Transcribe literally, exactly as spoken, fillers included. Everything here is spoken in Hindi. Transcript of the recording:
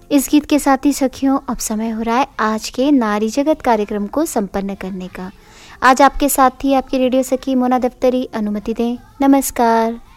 इस गीत के साथ ही सखियों अब समय हो रहा है आज के नारी जगत कार्यक्रम को संपन्न करने का। आज आपके साथ ही आपकी रेडियो सखी मोना दफ्तरी। अनुमति दें। नमस्कार।